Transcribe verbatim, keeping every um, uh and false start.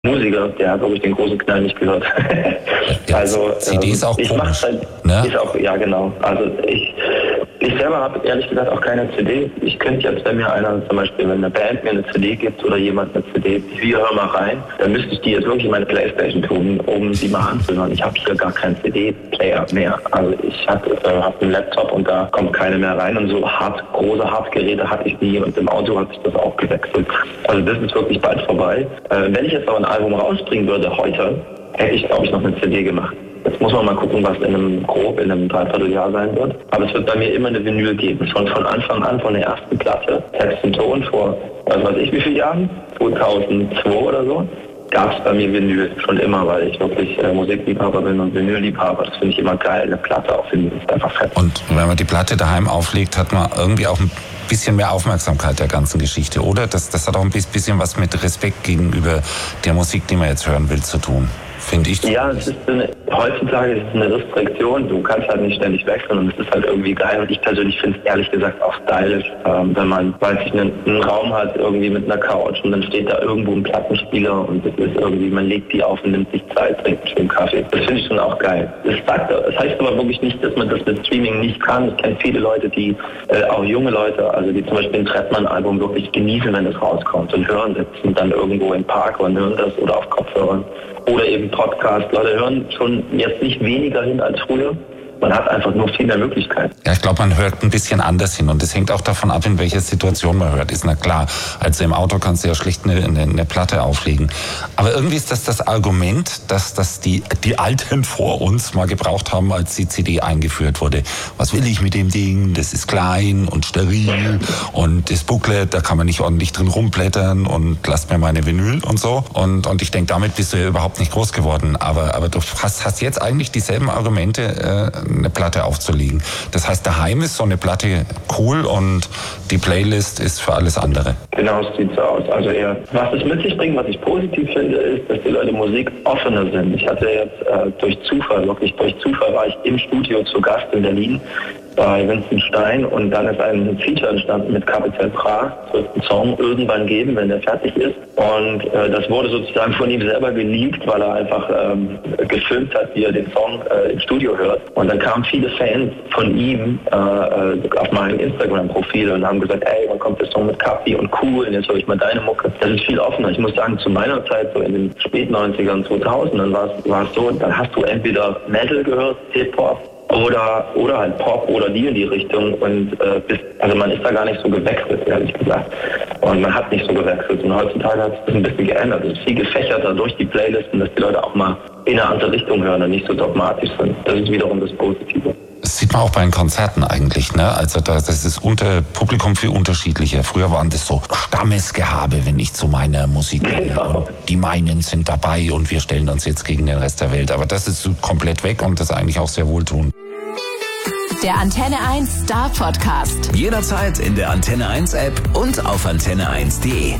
Musiker, der hat, glaube ich, den großen Knall nicht gehört. Also C D ist auch ich komisch, mach's halt, ne? ist auch, ja genau. Also ich, ich selber habe ehrlich gesagt auch keine C D. Ich könnte jetzt, wenn mir einer zum Beispiel, wenn eine Band mir eine C D gibt oder jemand eine C D, wir hören mal rein, dann müsste ich die jetzt wirklich in meine Playstation tun, um die mal anzuhören. Ich habe hier gar keinen C D-Player mehr. Also ich habe äh, hab einen Laptop und da kommt keine mehr rein und so hart, große Hardgeräte hatte ich nie und im Auto hat sich das auch gewechselt. Also das ist wirklich bald vorbei. Äh, wenn ich jetzt aber ein Album rausbringen würde heute, hätte ich, glaube ich, noch eine C D gemacht. Jetzt muss man mal gucken, was in einem grob, in einem Dreivierteljahr sein wird. Aber es wird bei mir immer eine Vinyl geben. Schon von Anfang an, von der ersten Platte, Text und Ton vor, was weiß ich wie viele Jahren, zweitausendzwei oder so, gab es bei mir Vinyl schon immer, weil ich wirklich äh, Musikliebhaber bin und Vinylliebhaber. Das finde ich immer geil. Eine Platte auf Vinyl ist einfach fett. Und wenn man die Platte daheim auflegt, hat man irgendwie auch ein bisschen mehr Aufmerksamkeit der ganzen Geschichte, oder? Das, das hat auch ein bisschen was mit Respekt gegenüber der Musik, die man jetzt hören will, zu tun. Finde ich. Ja, es ist eine, heutzutage ist es eine Restriktion. Du kannst halt nicht ständig wechseln und es ist halt irgendwie geil. Und ich persönlich finde es ehrlich gesagt auch stylisch, ähm, wenn man, weiß ich, einen, einen Raum hat irgendwie mit einer Couch und dann steht da irgendwo ein Plattenspieler und es ist irgendwie, man legt die auf und nimmt sich Zeit, trinkt einen schönen Kaffee. Das finde ich schon auch geil. Das, sagt, das heißt aber wirklich nicht, dass man das mit Streaming nicht kann. Ich kenne viele Leute, die, äh, auch junge Leute, also die zum Beispiel ein Trettmann-Album wirklich genießen, wenn es rauskommt und hören, sitzen dann irgendwo im Park und hören das oder auf Kopfhörern. Oder eben Podcast. Leute hören schon jetzt nicht weniger hin als früher. Man hat einfach nur viel mehr Möglichkeiten. Ja, ich glaube, man hört ein bisschen anders hin und es hängt auch davon ab, in welcher Situation man hört. Ist na klar, also im Auto kannst du ja schlicht eine, eine, eine Platte auflegen. Aber irgendwie ist das das Argument, dass, dass die, die Alten vor uns mal gebraucht haben, als die C D eingeführt wurde. Was will ich mit dem Ding? Das ist klein und steril und das Booklet, da kann man nicht ordentlich drin rumblättern und lasst mir meine Vinyl und so. Und, und ich denke, damit bist du ja überhaupt nicht groß geworden. Aber, aber du hast, hast jetzt eigentlich dieselben Argumente, äh, eine Platte aufzulegen. Das heißt, daheim ist so eine Platte cool und die Playlist ist für alles andere. Genau, es sieht so aus. Also eher, was es mit sich bringt, was ich positiv finde, ist, dass die Leute Musik offener sind. Ich hatte jetzt äh, durch Zufall, wirklich durch Zufall war ich im Studio zu Gast in Berlin bei Vincent Stein und dann ist ein Feature entstanden mit Capital Bra. Es wird einen Song irgendwann geben, wenn der fertig ist. Und äh, das wurde sozusagen von ihm selber geleakt, weil er einfach ähm, gefilmt hat, wie er den Song äh, im Studio hört. Und dann kamen viele Fans von ihm äh, auf mein Instagram-Profil und haben gesagt, ey, wann kommt der Song mit Capi und cool, und jetzt höre ich mal deine Mucke. Das ist viel offener. Ich muss sagen, zu meiner Zeit, so in den spätneunzigern, zweitausendern, war es war es so, dann hast du entweder Metal gehört, Hip-Hop, Oder, oder halt Pop oder die in die Richtung und äh, bis, also man ist da gar nicht so gewechselt, ehrlich gesagt. Und man hat nicht so gewechselt. Und heutzutage hat es das ein bisschen geändert. Es ist viel gefächerter durch die Playlisten, dass die Leute auch mal in eine andere Richtung hören und nicht so dogmatisch sind. Das ist wiederum das Positive. Das sieht man auch bei den Konzerten eigentlich, ne? Also das ist unter Publikum viel unterschiedlicher. Früher waren das so Stammesgehabe, wenn ich zu meiner Musik gehe. Genau. Die meinen sind dabei und wir stellen uns jetzt gegen den Rest der Welt. Aber das ist komplett weg und das ist eigentlich auch sehr wohltuend. Der Antenne eins Star Podcast. Jederzeit in der Antenne eins App und auf antenne eins punkt de.